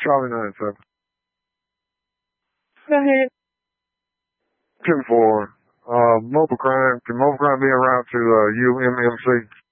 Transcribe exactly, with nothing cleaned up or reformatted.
Charlie nine seven. Go ahead. ten four. Uh, mobile crime. Can mobile crime be en route to uh, U M M C?